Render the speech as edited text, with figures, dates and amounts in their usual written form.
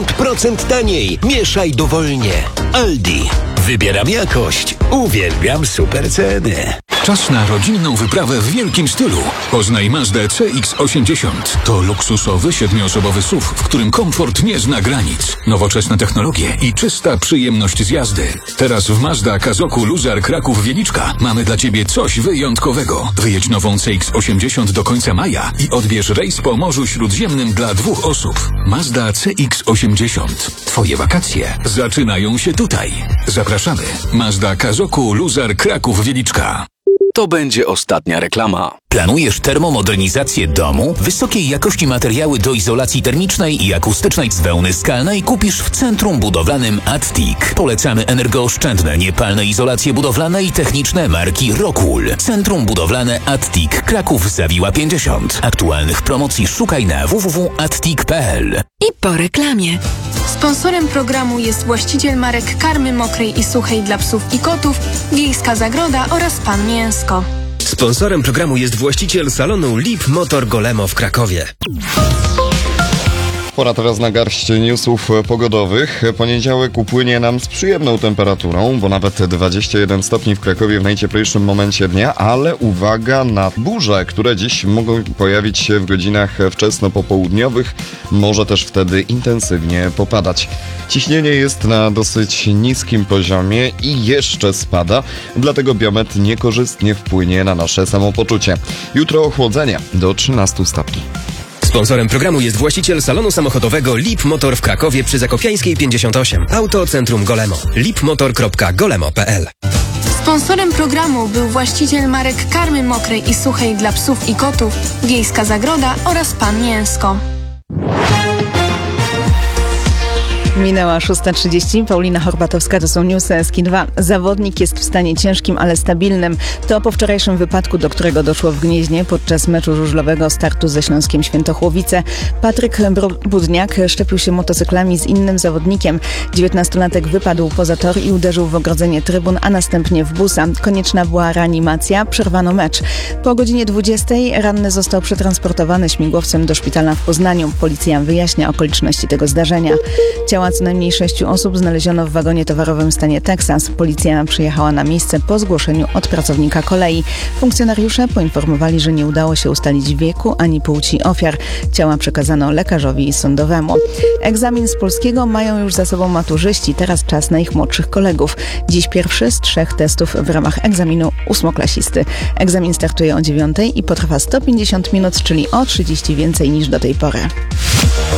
50% taniej. Mieszaj dowolnie. Aldi. Wybieram jakość. Uwielbiam super ceny. Czas na rodzinną wyprawę w wielkim stylu. Poznaj Mazdę CX-80. To luksusowy, 7-osobowy SUV, w którym komfort nie zna granic. Nowoczesne technologie i czysta przyjemność z jazdy. Teraz w Mazda Kazoku Luzar Kraków-Wieliczka mamy dla Ciebie coś wyjątkowego. Wyjedź nową CX-80 do końca maja i odbierz rejs po Morzu Śródziemnym dla 2 osób. Mazda CX-80. Twoje wakacje zaczynają się tutaj. Zapraszamy. Mazda Kazoku Luzar Kraków-Wieliczka. To będzie ostatnia reklama. Planujesz termomodernizację domu? Wysokiej jakości materiały do izolacji termicznej i akustycznej z wełny skalnej kupisz w Centrum Budowlanym Attic. Polecamy energooszczędne, niepalne izolacje budowlane i techniczne marki Rockwool. Centrum Budowlane Attic, Kraków Zawiła 50. Aktualnych promocji szukaj na www.attic.pl. I po reklamie. Sponsorem programu jest właściciel marek karmy mokrej i suchej dla psów i kotów, Wiejska Zagroda oraz Pan Mięsko. Sponsorem programu jest właściciel salonu Lip Motor Golemo w Krakowie. Pora teraz na garść newsów pogodowych. Poniedziałek upłynie nam z przyjemną temperaturą, bo nawet 21 stopni w Krakowie w najcieplejszym momencie dnia, ale uwaga na burze, które dziś mogą pojawić się w godzinach wczesno-popołudniowych. Może też wtedy intensywnie popadać. Ciśnienie jest na dosyć niskim poziomie i jeszcze spada, dlatego biometr niekorzystnie wpłynie na nasze samopoczucie. Jutro ochłodzenie do 13 stopni. Sponsorem programu jest właściciel salonu samochodowego Lip Motor w Krakowie przy Zakopiańskiej 58. Auto Centrum Golemo. lipmotor.golemo.pl. Sponsorem programu był właściciel marek karmy mokrej i suchej dla psów i kotów, Wiejska Zagroda oraz Pan Mięsko. Minęła 6:30. Paulina Horbatowska, to są newsy SK 2. Zawodnik jest w stanie ciężkim, ale stabilnym. To po wczorajszym wypadku, do którego doszło w Gnieźnie podczas meczu żużlowego startu ze Śląskiem Świętochłowice. Patryk Budniak szczepił się motocyklami z innym zawodnikiem. 19-latek wypadł poza tor i uderzył w ogrodzenie trybun, a następnie w busa. Konieczna była reanimacja, przerwano mecz. Po godzinie 20:00 ranny został przetransportowany śmigłowcem do szpitala w Poznaniu. Policja wyjaśnia okoliczności tego zdarzenia. Ciała co najmniej 6 osób znaleziono w wagonie towarowym w stanie Teksas. Policja przyjechała na miejsce po zgłoszeniu od pracownika kolei. Funkcjonariusze poinformowali, że nie udało się ustalić wieku ani płci ofiar. Ciała przekazano lekarzowi sądowemu. Egzamin z polskiego mają już za sobą maturzyści. Teraz czas na ich młodszych kolegów. Dziś pierwszy z 3 testów w ramach egzaminu 8-klasisty. Egzamin startuje o 9:00 i potrwa 150 minut, czyli o 30 więcej niż do tej pory.